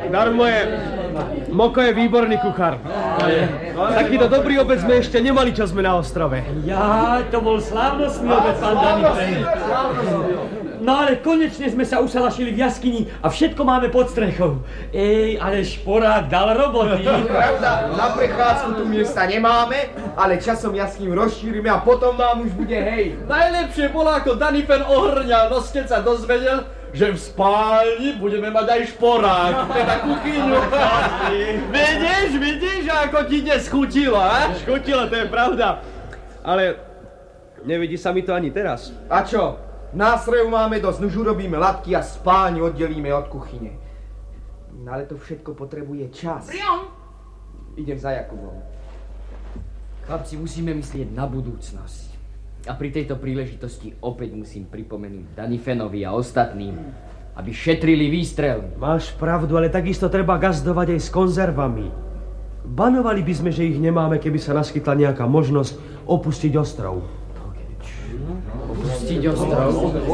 Darmo je. Moko je výborný kuchár. Takýto dobrý obed sme ešte nemali, čo sme na ostrove. Ja, to bol slávnostný obed, pán Danifen. No ale konečne sme sa usalašili v jaskyni a všetko máme pod strechou. Ale Šporák dal roboty. Pravda, na prechádzku tu miesta nemáme, ale časom jaskyňu rozšírime a potom nám už bude hej. Najlepšie bolo, ako Danifen ohrňal, no keď sa dozvedel, že v spálni budeme mať aj Šporák, teda kuchyňu. Vidíš, ako ti dnes chutilo, a? Škutilo, to je pravda. Ale nevidí sa mi to ani teraz. A čo? Nástrojov máme dosť, nuž urobíme latky a spálňu oddelíme od kuchyne. No ale to všetko potrebuje čas. Priam! Idem za Jakubom. Chlapci, musíme myslieť na budúcnosť. A pri tejto príležitosti opäť musím pripomenúť Danifenovi a ostatným, aby šetrili výstrel. Máš pravdu, ale takisto treba gazdovať aj s konzervami. Banovali by sme, že ich nemáme, keby sa naskytla nejaká možnosť opustiť ostrov. Opustiť ostrov?